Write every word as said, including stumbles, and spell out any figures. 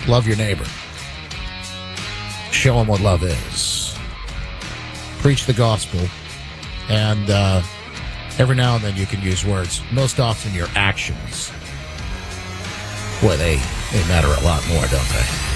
Love your neighbor. Show them what love is. Preach the gospel. And uh, every now and then you can use words. Most often your actions, boy, they, they matter a lot more, don't they?